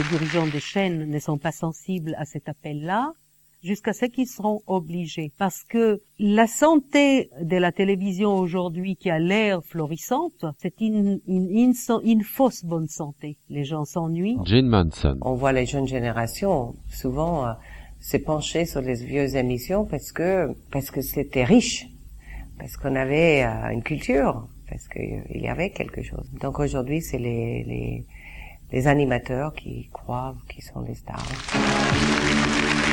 dirigeants des chaînes ne sont pas sensibles à cet appel-là, jusqu'à ce qu'ils seront obligés. Parce que la santé de la télévision aujourd'hui, qui a l'air florissante, c'est une fausse bonne santé. Les gens s'ennuient. Jane Manson. On voit les jeunes générations souvent se pencher sur les vieilles émissions parce que c'était riche, parce qu'on avait une culture, parce qu'il y avait quelque chose. Donc aujourd'hui, c'est les animateurs qui croient qu'ils sont des stars.